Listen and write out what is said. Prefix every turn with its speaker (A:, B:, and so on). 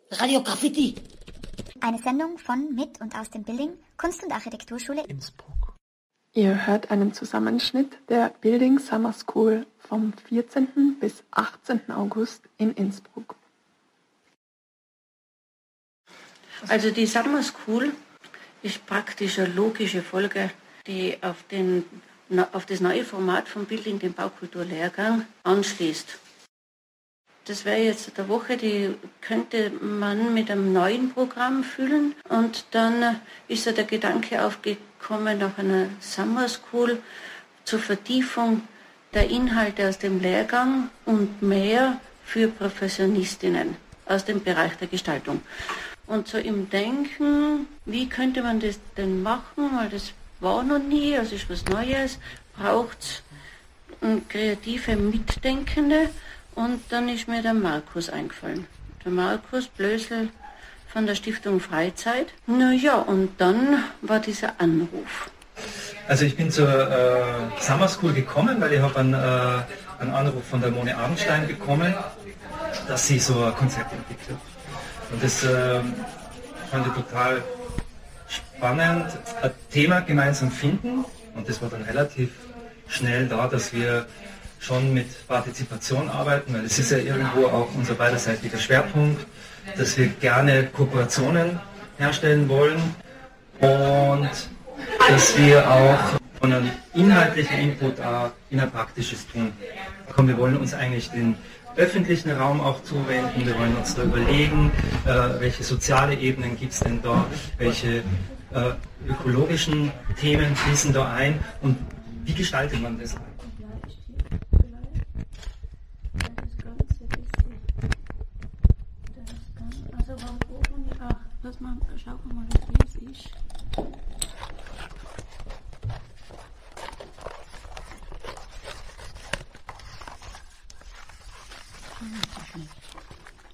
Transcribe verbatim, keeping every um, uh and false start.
A: Radio Graffiti.
B: Eine Sendung von, mit und aus dem Building Kunst- und Architekturschule
C: Innsbruck. Ihr hört einen Zusammenschnitt der Building Summer School vom vierzehnten bis achtzehnten August in Innsbruck.
D: Also die Summer School ist praktisch eine logische Folge, die auf, den, auf das neue Format von Building, den Baukulturlehrgang, anschließt. Das wäre jetzt eine Woche, die könnte man mit einem neuen Programm füllen. Und dann ist ja der Gedanke aufgekommen nach einer Summer School zur Vertiefung der Inhalte aus dem Lehrgang und mehr für Professionistinnen aus dem Bereich der Gestaltung. Und so im Denken, wie könnte man das denn machen, weil das war noch nie, also ist was Neues, braucht es kreative Mitdenkende. Und dann ist mir der Markus eingefallen. Der Markus Blösel von der Stiftung Freizeit. Naja, und dann war dieser Anruf.
E: Also ich bin zur äh, Summer School gekommen, weil ich habe einen, äh, einen Anruf von der Mone Abendstein bekommen, dass sie so ein Konzept entwickelt. Und das äh, fand ich total spannend, ein Thema gemeinsam finden. Und das war dann relativ schnell da, dass wir schon mit Partizipation arbeiten, weil es ist ja irgendwo auch unser beiderseitiger Schwerpunkt, dass wir gerne Kooperationen herstellen wollen und dass wir auch von einem inhaltlichen Input auch in ein praktisches tun. Komm, wir wollen uns eigentlich den öffentlichen Raum auch zuwenden, wir wollen uns da überlegen, äh, welche soziale Ebenen gibt es denn da, welche äh, ökologischen Themen fließen da ein und wie gestaltet man das?
D: Lass mal, schau mal, wie es ist.